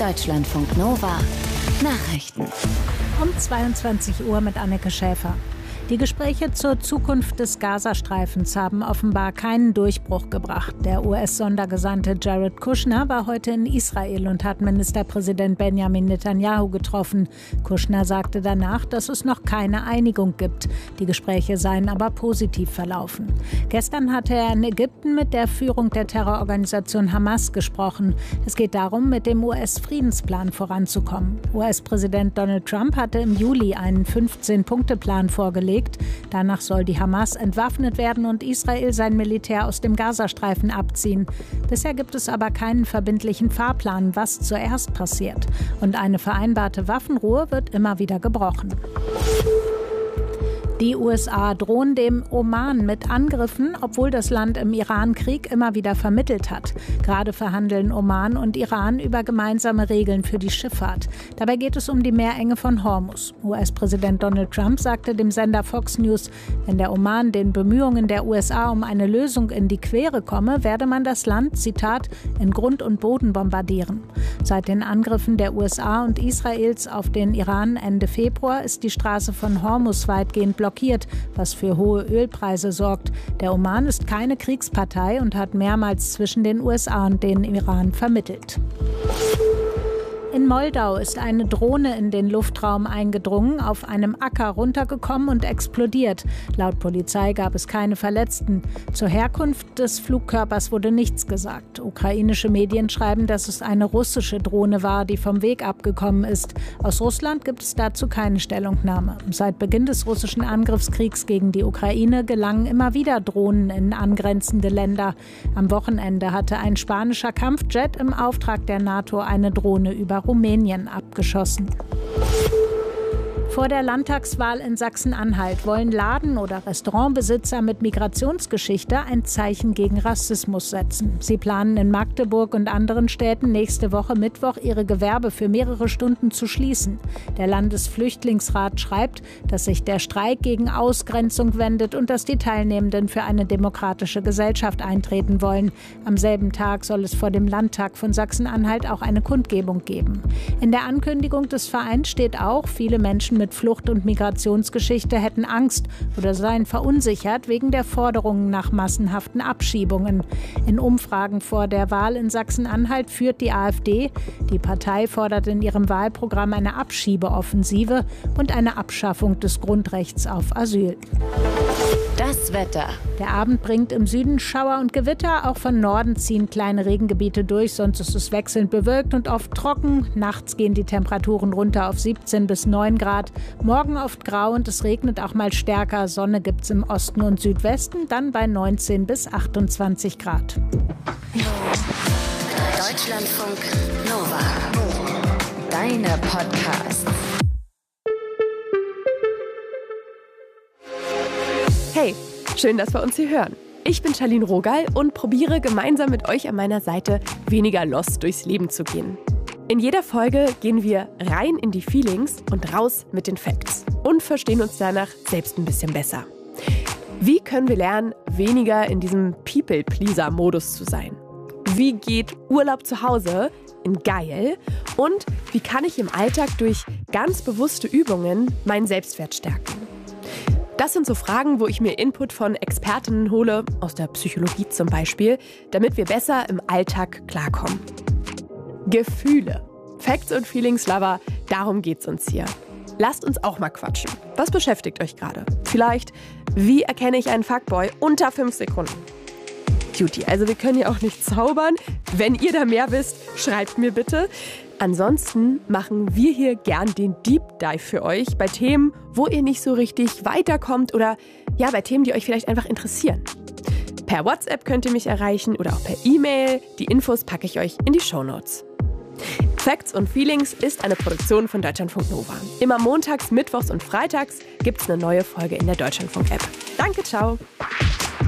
Deutschlandfunk Nova Nachrichten. Um 22 Uhr mit Anneke Schäfer. Die Gespräche zur Zukunft des Gazastreifens haben offenbar keinen Durchbruch gebracht. Der US-Sondergesandte Jared Kushner war heute in Israel und hat Ministerpräsident Benjamin Netanyahu getroffen. Kushner sagte danach, dass es noch keine Einigung gibt. Die Gespräche seien aber positiv verlaufen. Gestern hatte er in Ägypten mit der Führung der Terrororganisation Hamas gesprochen. Es geht darum, mit dem US-Friedensplan voranzukommen. US-Präsident Donald Trump hatte im Juli einen 15-Punkte-Plan vorgelegt. Danach soll die Hamas entwaffnet werden und Israel sein Militär aus dem Gazastreifen abziehen. Bisher gibt es aber keinen verbindlichen Fahrplan, was zuerst passiert. Und eine vereinbarte Waffenruhe wird immer wieder gebrochen. Die USA drohen dem Oman mit Angriffen, obwohl das Land im Iran-Krieg immer wieder vermittelt hat. Gerade verhandeln Oman und Iran über gemeinsame Regeln für die Schifffahrt. Dabei geht es um die Meerenge von Hormuz. US-Präsident Donald Trump sagte dem Sender Fox News, wenn der Oman den Bemühungen der USA um eine Lösung in die Quere komme, werde man das Land, Zitat, in Grund und Boden bombardieren. Seit den Angriffen der USA und Israels auf den Iran Ende Februar ist die Straße von Hormuz weitgehend blockiert, was für hohe Ölpreise sorgt. Der Oman ist keine Kriegspartei und hat mehrmals zwischen den USA und den Iran vermittelt. In Moldau ist eine Drohne in den Luftraum eingedrungen, auf einem Acker runtergekommen und explodiert. Laut Polizei gab es keine Verletzten. Zur Herkunft des Flugkörpers wurde nichts gesagt. Ukrainische Medien schreiben, dass es eine russische Drohne war, die vom Weg abgekommen ist. Aus Russland gibt es dazu keine Stellungnahme. Seit Beginn des russischen Angriffskriegs gegen die Ukraine gelangen immer wieder Drohnen in angrenzende Länder. Am Wochenende hatte ein spanischer Kampfjet im Auftrag der NATO eine Drohne über Rumänien abgeschossen. Vor der Landtagswahl in Sachsen-Anhalt wollen Laden- oder Restaurantbesitzer mit Migrationsgeschichte ein Zeichen gegen Rassismus setzen. Sie planen in Magdeburg und anderen Städten nächste Woche Mittwoch ihre Gewerbe für mehrere Stunden zu schließen. Der Landesflüchtlingsrat schreibt, dass sich der Streik gegen Ausgrenzung wendet und dass die Teilnehmenden für eine demokratische Gesellschaft eintreten wollen. Am selben Tag soll es vor dem Landtag von Sachsen-Anhalt auch eine Kundgebung geben. In der Ankündigung des Vereins steht auch, viele Menschen mit Flucht- und Migrationsgeschichte hätten Angst oder seien verunsichert wegen der Forderungen nach massenhaften Abschiebungen. In Umfragen vor der Wahl in Sachsen-Anhalt führt die AfD. Die Partei fordert in ihrem Wahlprogramm eine Abschiebeoffensive und eine Abschaffung des Grundrechts auf Asyl. Das Wetter. Der Abend bringt im Süden Schauer und Gewitter. Auch von Norden ziehen kleine Regengebiete durch, sonst ist es wechselnd bewölkt und oft trocken. Nachts gehen die Temperaturen runter auf 17 bis 9 Grad. Morgen oft grau und es regnet auch mal stärker. Sonne gibt es im Osten und Südwesten, dann bei 19 bis 28 Grad. Deutschlandfunk Nova. Deine Podcasts. Hey, schön, dass wir uns hier hören. Ich bin Charlene Rogal und probiere gemeinsam mit euch an meiner Seite weniger lost durchs Leben zu gehen. In jeder Folge gehen wir rein in die Feelings und raus mit den Facts und verstehen uns danach selbst ein bisschen besser. Wie können wir lernen, weniger in diesem People-Pleaser-Modus zu sein? Wie geht Urlaub zu Hause in geil? Und wie kann ich im Alltag durch ganz bewusste Übungen meinen Selbstwert stärken? Das sind so Fragen, wo ich mir Input von Expertinnen hole, aus der Psychologie zum Beispiel, damit wir besser im Alltag klarkommen. Gefühle. Facts und Feelings Lover, darum geht's uns hier. Lasst uns auch mal quatschen. Was beschäftigt euch gerade? Vielleicht, wie erkenne ich einen Fuckboy unter 5 Sekunden? Cutie, also wir können ja auch nicht zaubern. Wenn ihr da mehr wisst, schreibt mir bitte. Ansonsten machen wir hier gern den Deep Dive für euch bei Themen, wo ihr nicht so richtig weiterkommt oder ja, bei Themen, die euch vielleicht einfach interessieren. Per WhatsApp könnt ihr mich erreichen oder auch per E-Mail. Die Infos packe ich euch in die Shownotes. Facts und Feelings ist eine Produktion von Deutschlandfunk Nova. Immer montags, mittwochs und freitags gibt's eine neue Folge in der Deutschlandfunk-App. Danke, ciao!